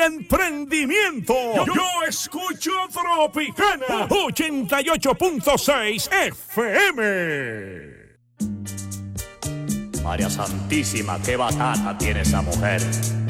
emprendimiento. Yo escucho Tropicana 88.6 FM. María Santísima, qué batata tiene esa mujer.